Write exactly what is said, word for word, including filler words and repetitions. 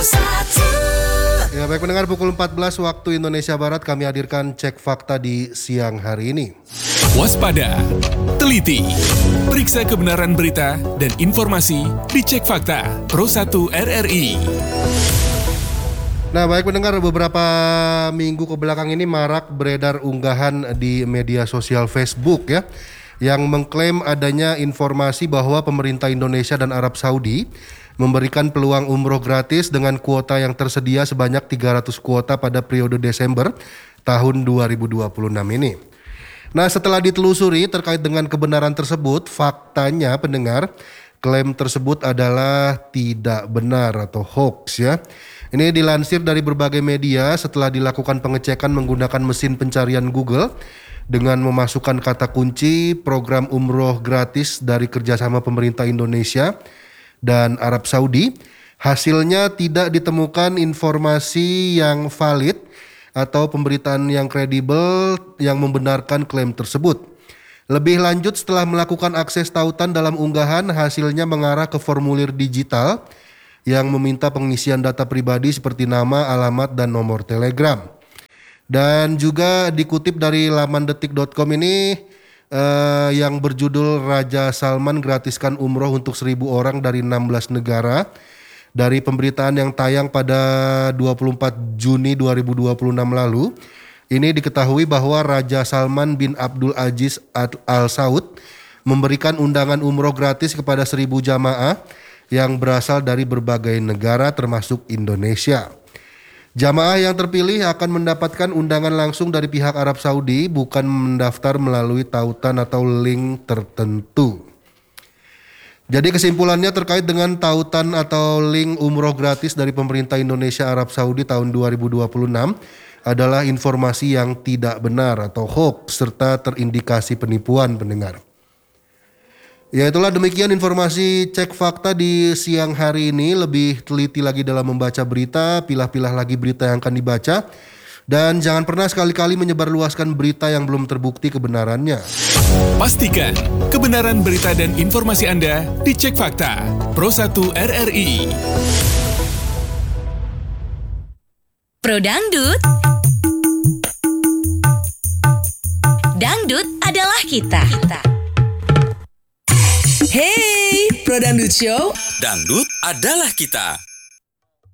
Ya, baik pendengar, pukul empat belas waktu Indonesia Barat kami hadirkan cek fakta di siang hari ini. Waspada, teliti, periksa kebenaran berita dan informasi di Cek Fakta Pro satu R R I. Nah, baik pendengar, beberapa minggu ke belakang ini marak beredar unggahan di media sosial Facebook ya, yang mengklaim adanya informasi bahwa pemerintah Indonesia dan Arab Saudi memberikan peluang umroh gratis dengan kuota yang tersedia sebanyak tiga ratus kuota pada periode Desember tahun dua ribu dua puluh enam ini. Nah, setelah ditelusuri terkait dengan kebenaran tersebut, faktanya pendengar, klaim tersebut adalah tidak benar atau hoax ya. Ini dilansir dari berbagai media setelah dilakukan pengecekan menggunakan mesin pencarian Google dengan memasukkan kata kunci program umroh gratis dari kerjasama pemerintah Indonesia dan Arab Saudi. Hasilnya tidak ditemukan informasi yang valid atau pemberitaan yang kredibel yang membenarkan klaim tersebut. Lebih lanjut, setelah melakukan akses tautan dalam unggahan, hasilnya mengarah ke formulir digital yang meminta pengisian data pribadi seperti nama, alamat, dan nomor telegram. Dan juga dikutip dari laman detik dot com ini eh, yang berjudul Raja Salman gratiskan umroh untuk seribu orang dari enam belas negara. Dari pemberitaan yang tayang pada dua puluh empat Juni dua ribu dua puluh enam lalu, ini diketahui bahwa Raja Salman bin Abdul Aziz Al Saud memberikan undangan umroh gratis kepada seribu jamaah yang berasal dari berbagai negara termasuk Indonesia. Jamaah yang terpilih akan mendapatkan undangan langsung dari pihak Arab Saudi, bukan mendaftar melalui tautan atau link tertentu. Jadi kesimpulannya terkait dengan tautan atau link umroh gratis dari pemerintah Indonesia Arab Saudi tahun dua ribu dua puluh enam adalah informasi yang tidak benar atau hoax serta terindikasi penipuan pendengar. Ya, itulah demikian informasi cek fakta di siang hari ini. Lebih teliti lagi dalam membaca berita, pilah-pilah lagi berita yang akan dibaca. Dan jangan pernah sekali-kali menyebarluaskan berita yang belum terbukti kebenarannya. Pastikan kebenaran berita dan informasi Anda di Cek Fakta Pro satu R R I. Pro Dangdut. Dangdut adalah kita. kita. Hey, Pro Dangdut Show. Dangdut adalah kita.